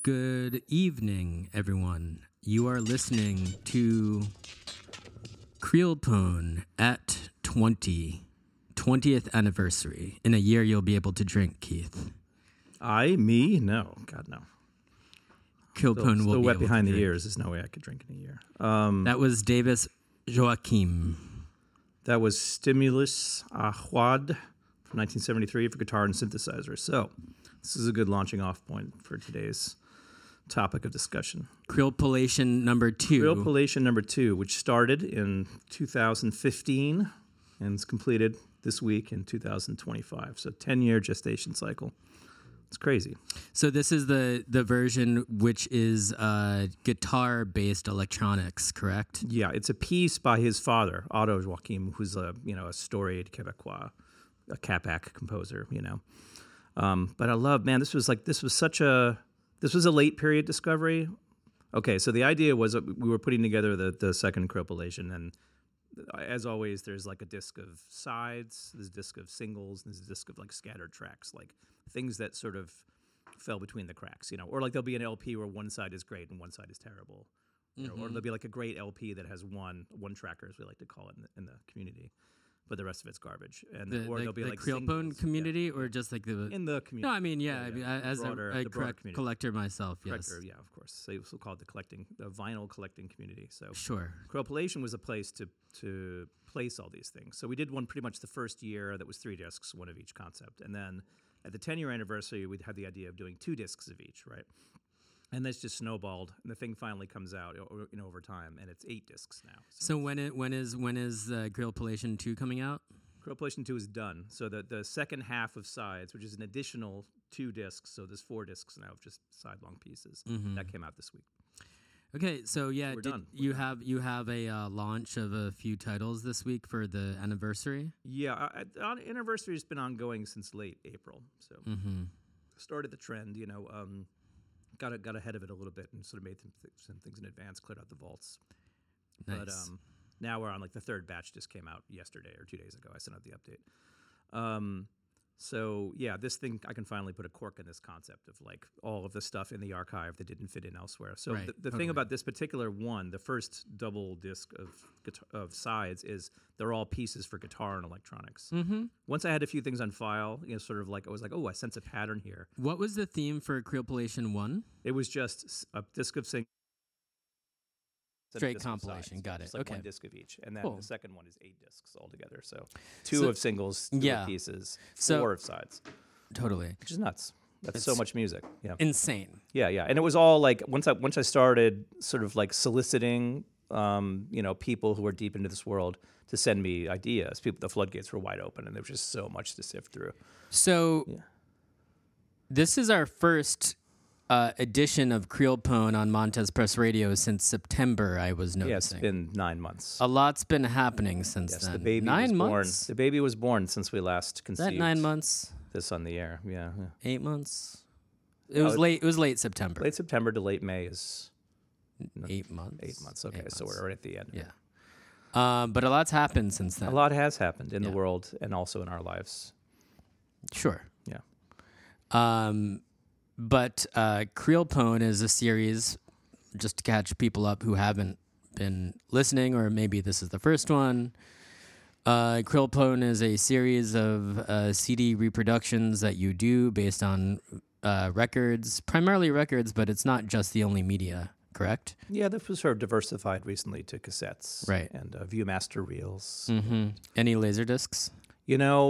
Good evening, everyone. You are listening to Creelpone at 20th anniversary. In a year, you'll be able to drink, Keith. Me? No. God, no. Creelpone will still be wet able behind to the drink. ears. There's no way I could drink in a year. That was Davis Joachim. That was Stimulus Ahwad from 1973 for guitar and synthesizer. So this is a good launching off point for today's topic of discussion. Creelpolation number 2. Creelpolation number 2, which started in 2015 and is completed this week in 2025. So 10-year gestation cycle. It's crazy. So this is the version which is guitar-based electronics, correct? Yeah, it's a piece by his father, Otto Joachim, who's a storied Quebecois, a Capac composer, But I love, man, this was a late period discovery. Okay, so the idea was that we were putting together the second Creelpolation, and as always, there's like a disc of sides, there's a disc of singles, and there's a disc of like scattered tracks, like things that sort of fell between the cracks, or like there'll be an LP where one side is great and one side is terrible, or there'll be like a great LP that has one tracker, as we like to call it in the community, but the rest of it's garbage. And or there'll be like Creelpone community, or just like the in the community. No, I mean, yeah. I mean, as broader, a community. collector myself, yes. Collector, yeah, of course. So we call it the vinyl collecting community. So Sure. Creelpolation was a place to place all these things. So we did one pretty much the first year that was 3 discs, one of each concept, and then at the 10-year anniversary, we had the idea of doing 2 discs of each, right? And that's just snowballed, and the thing finally comes out, over time, and it's 8 discs now. So when is Creelpolation 2 coming out? Creelpolation 2 is done. So the second half of sides, which is an additional 2 discs, so there's 4 discs now of just side-long pieces. That came out this week. Okay, so yeah, We're done. You have a launch of a few titles this week for the anniversary? Yeah, anniversary has been ongoing since late April. So started the trend, got ahead of it a little bit and sort of made some things in advance, cleared out the vaults. Nice. But now we're on like the third batch just came out yesterday or 2 days ago. I sent out the update. So yeah, this thing, I can finally put a cork in this concept of like all of the stuff in the archive that didn't fit in elsewhere. So Right, the thing about this particular one, the first double disc of sides, is they're all pieces for guitar and electronics. Once I had a few things on file, sort of like I was like, oh, I sense a pattern here. What was the theme for Creelpolation 1? It was just a disc of singles. Straight compilation, got it. Just like Okay. one disc of each, and then Cool. the second one is 8 discs altogether. So 2 of singles, 2 yeah. of pieces, 4 So- of sides, Totally. which is nuts. That's so much music. Yeah, Insane. yeah. And it was all like once I started sort of like soliciting, people who were deep into this world to send me ideas. The floodgates were wide open, and there was just so much to sift through. So this is our first edition of Creelpone on Montez Press Radio since September, I was noticing. Yeah, it's been 9 months. A lot's been happening since Yes, then. the baby 9 was born. months? The baby was born since we last Is conceived. that 9 months? This on the air. Yeah. 8 months? It was late September. Late September to late May is 8 months. 8 months. Okay, 8 so months. we're right at the end. Yeah. But a lot's happened since then. A lot has happened in the Yeah. world and also in our lives. Sure. Yeah. But Creelpone is a series, just to catch people up who haven't been listening, or maybe this is the first one. Creelpone is a series of CD reproductions that you do based on records, primarily records, but it's not just the only media, correct? Yeah, this was sort of diversified recently to cassettes. Right. And Viewmaster reels. Any laser discs?